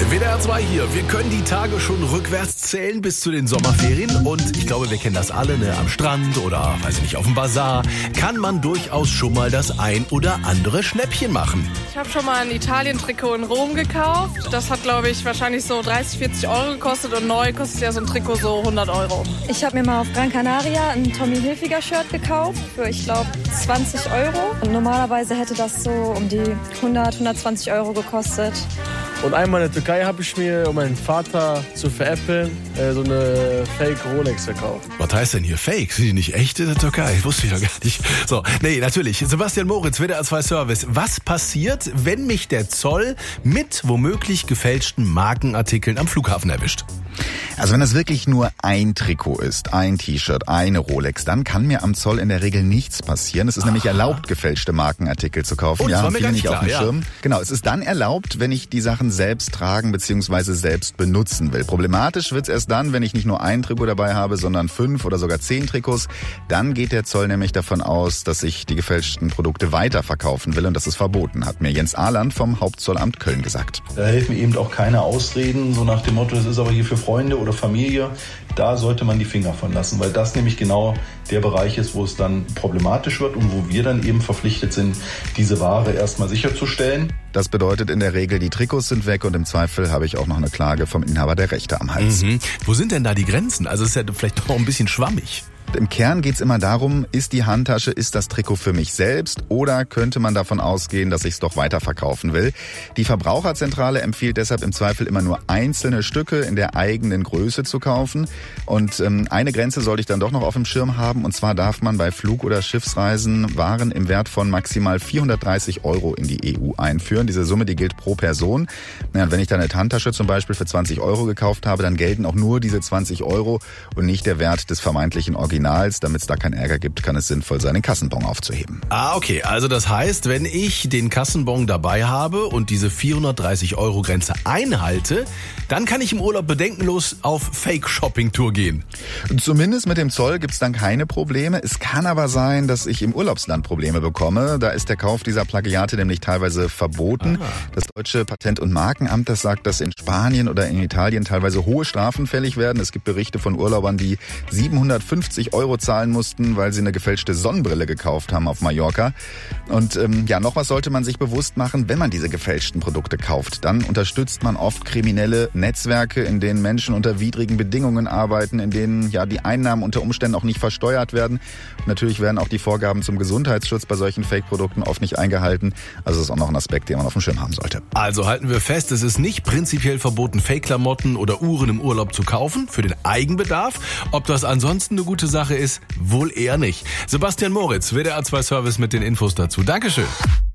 WDR 2 hier. Wir können die Tage schon rückwärts zählen bis zu den Sommerferien. Und ich glaube, wir kennen das alle, ne? Am Strand oder, weiß ich nicht, auf dem Bazar kann man durchaus schon mal das ein oder andere Schnäppchen machen. Ich habe schon mal ein Italien-Trikot in Rom gekauft. Das hat, glaube ich, wahrscheinlich so 30, 40 Euro gekostet. Und neu kostet ja so ein Trikot so 100 Euro. Ich habe mir mal auf Gran Canaria ein Tommy Hilfiger Shirt gekauft für, ich glaube, 20 Euro. Und normalerweise hätte das so um die 100, 120 Euro gekostet. Und einmal in der Türkei habe ich mir, um meinen Vater zu veräppeln, so eine Fake Rolex gekauft. Was heißt denn hier Fake? Sind die nicht echt in der Türkei? Wusste ich doch gar nicht. So, nee, natürlich. Sebastian Moritz, WDR 2 Service. Was passiert, wenn mich der Zoll mit womöglich gefälschten Markenartikeln am Flughafen erwischt? Also wenn das wirklich nur ein Trikot ist, ein T-Shirt, eine Rolex, dann kann mir am Zoll in der Regel nichts passieren. Es ist nämlich erlaubt, gefälschte Markenartikel zu kaufen. Oh, das war mir gar nicht auf dem klar, Schirm. Genau, es ist dann erlaubt, wenn ich die Sachen selbst tragen bzw. selbst benutzen will. Problematisch wird's erst dann, wenn ich nicht nur ein Trikot dabei habe, sondern 5 oder sogar 10 Trikots. Dann geht der Zoll nämlich davon aus, dass ich die gefälschten Produkte weiterverkaufen will und das ist verboten, hat mir Jens Ahland vom Hauptzollamt Köln gesagt. Da helfen eben auch keine Ausreden, so nach dem Motto, es ist aber hier für Freunde oder Familie. Da sollte man die Finger von lassen, weil das nämlich genau der Bereich ist, wo es dann problematisch wird und wo wir dann eben verpflichtet sind, diese Ware erstmal sicherzustellen. Das bedeutet in der Regel, die Trikots sind weg und im Zweifel habe ich auch noch eine Klage vom Inhaber der Rechte am Hals. Wo sind denn da die Grenzen? Also ist ja vielleicht doch ein bisschen schwammig. Im Kern geht's immer darum, ist die Handtasche, ist das Trikot für mich selbst oder könnte man davon ausgehen, dass ich es doch weiterverkaufen will. Die Verbraucherzentrale empfiehlt deshalb im Zweifel immer nur einzelne Stücke in der eigenen Größe zu kaufen. Und eine Grenze sollte ich dann doch noch auf dem Schirm haben. Und zwar darf man bei Flug- oder Schiffsreisen Waren im Wert von maximal 430 Euro in die EU einführen. Diese Summe, die gilt pro Person. Und wenn ich dann eine Handtasche zum Beispiel für 20 Euro gekauft habe, dann gelten auch nur diese 20 Euro und nicht der Wert des vermeintlichen Originals. Damit es da keinen Ärger gibt, kann es sinnvoll sein, den Kassenbon aufzuheben. Ah, okay. Also das heißt, wenn ich den Kassenbon dabei habe und diese 430 Euro Grenze einhalte, dann kann ich im Urlaub bedenkenlos auf Fake-Shopping-Tour gehen. Zumindest mit dem Zoll gibt's dann keine Probleme. Es kann aber sein, dass ich im Urlaubsland Probleme bekomme. Da ist der Kauf dieser Plagiate nämlich teilweise verboten. Das deutsche Patent- und Markenamt, das sagt, dass in Spanien oder in Italien teilweise hohe Strafen fällig werden. Es gibt Berichte von Urlaubern, die 750 Euro zahlen mussten, weil sie eine gefälschte Sonnenbrille gekauft haben auf Mallorca. Und noch was sollte man sich bewusst machen, wenn man diese gefälschten Produkte kauft. Dann unterstützt man oft kriminelle Netzwerke, in denen Menschen unter widrigen Bedingungen arbeiten, in denen die Einnahmen unter Umständen auch nicht versteuert werden. Und natürlich werden auch die Vorgaben zum Gesundheitsschutz bei solchen Fake-Produkten oft nicht eingehalten. Also das ist auch noch ein Aspekt, den man auf dem Schirm haben sollte. Also halten wir fest, es ist nicht prinzipiell verboten, Fake-Klamotten oder Uhren im Urlaub zu kaufen für den Eigenbedarf. Ob das ansonsten eine gute Sache ist, wohl eher nicht. Sebastian Moritz, WDR 2 Service mit den Infos dazu. Dankeschön.